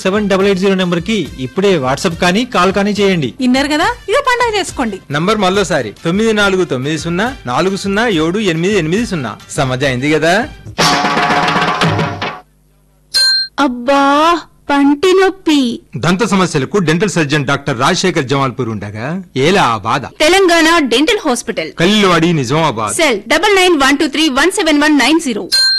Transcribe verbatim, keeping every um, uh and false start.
Seven double eight zero number కి ఇప్పుడే WhatsApp కానీ కాల్ కానీ చేయండి. ఇన్నారు కదా, ఇక పండగ చేసుకోండి. నంబర్ మళ్ళోసారి తొమ్మిది నాలుగు తొమ్మిది సున్నా నాలుగు సున్నా ఏడు ఎనిమిది ఎనిమిది సున్నా. సమజ్ అయింది కదా? అబ్బా పంటి నొప్పి. దంత సమస్యలకు dental surgeon doctor Rajasekhar Jamalpur ఉండగా ఏలా ఆ బాధ. Telangana dental hospital, కల్లివాడి, Nizamabad. Cell double nine one two three one seven one nine zero.